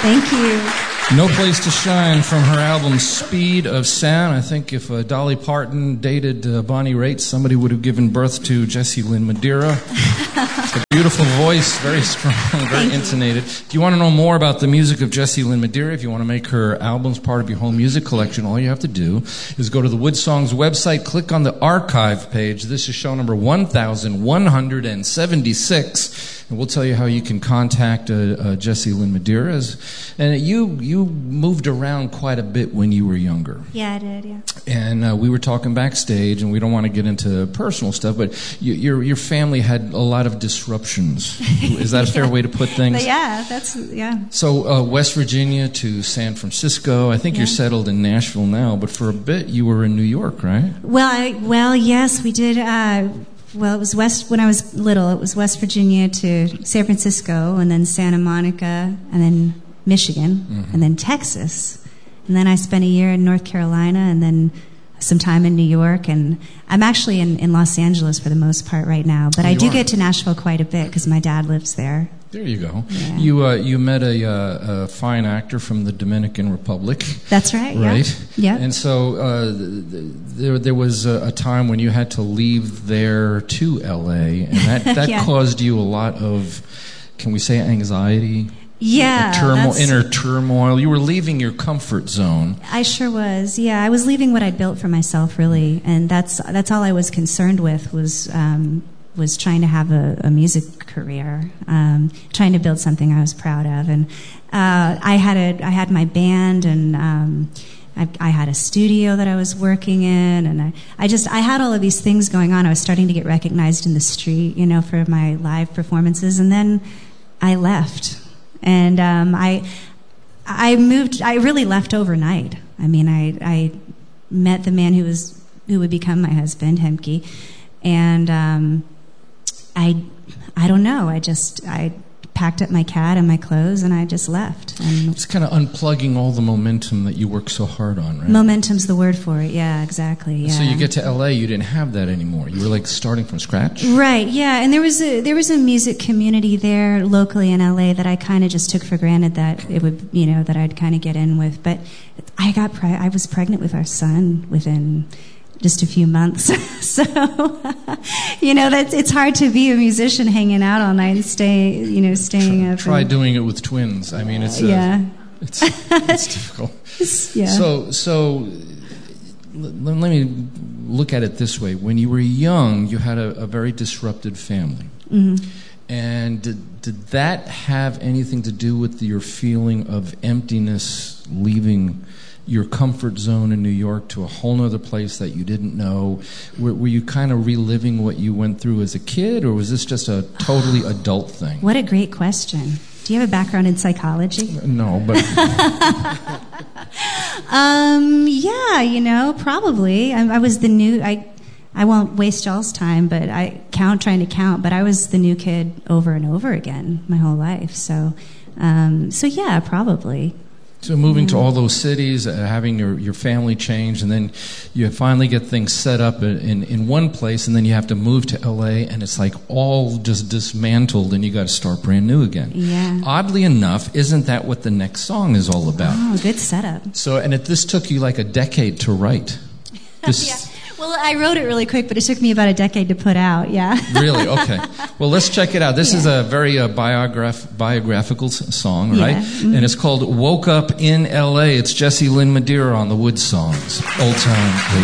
Thank you. No Place to Shine from her album Speed of Sound. I think if Dolly Parton dated Bonnie Raitt, somebody would have given birth to Jessie Lynn Madeira. A beautiful voice, very strong, very intonated. If you want to know more about the music of Jessie Lynn Madeira, if you want to make her albums part of your home music collection, all you have to do is go to the Wood Songs website, click on the archive page. This is show number 1176, and we'll tell you how you can contact Jessie Lynn Madeira. And you moved around quite a bit when you were younger. Yeah, I did, yeah. And we were talking backstage, and we don't want to get into personal stuff, but your family had a lot of disruptions. Is that a fair way to put things? But yeah. So West Virginia to San Francisco. I think you're settled in Nashville now, but for a bit you were in New York, right? Well, yes, we did. It was when I was little. It was West Virginia to San Francisco, and then Santa Monica, and then Michigan, and then Texas. And then I spent a year in North Carolina, and then some time in New York. And I'm actually in Los Angeles for the most part right now. But I do get to Nashville quite a bit because my dad lives there. There you go. Yeah. You met a fine actor from the Dominican Republic. That's right. Right. Yeah. And so there was a time when you had to leave there to L.A. and that caused you a lot of, can we say, anxiety? Yeah. Inner turmoil. You were leaving your comfort zone. I sure was. Yeah, I was leaving what I'd built for myself, really, and that's all I was concerned with was trying to have a music career, trying to build something I was proud of, and I had my band, and I had a studio that I was working in, and I had all of these things going on. I was starting to get recognized in the street, for my live performances, and then I left. And I moved. I really left overnight. I mean, I met the man who would become my husband, Hemke, and I don't know. I packed up my cat and my clothes, and I just left. And it's kind of unplugging all the momentum that you worked so hard on, right? Momentum's the word for it. Yeah, exactly. Yeah. So you get to L.A., you didn't have that anymore. You were like starting from scratch. Right. Yeah, and there was a music community there locally in L.A. that I kind of just took for granted that it would, that I'd kind of get in with. But I was pregnant with our son within just a few months. So, it's hard to be a musician hanging out all night and staying up. Try doing it with twins. I mean, it's difficult. Yeah. So let me look at it this way. When you were young, you had a very disrupted family. Mm-hmm. And did that have anything to do with your feeling of emptiness, leaving your comfort zone in New York to a whole other place that you didn't know? Were you kind of reliving what you went through as a kid, or was this just a totally adult thing? What a great question. Do you have a background in psychology? No, but... probably. I was the new... I won't waste y'all's time, but trying to count, but I was the new kid over and over again my whole life. So yeah, probably. So moving to all those cities, having your family change, and then you finally get things set up in one place, and then you have to move to L.A., and it's like all just dismantled, and you got to start brand new again. Yeah. Oddly enough, isn't that what the next song is all about? Oh, good setup. So, this took you like a decade to write. Yeah. Well, I wrote it really quick, but it took me about a decade to put out, yeah. Really? Okay. Well, let's check it out. This is a very biographical song, right? Mm-hmm. And it's called Woke Up in L.A. It's Jessie Lynn Madeira on the Wood Songs. Old Town, please.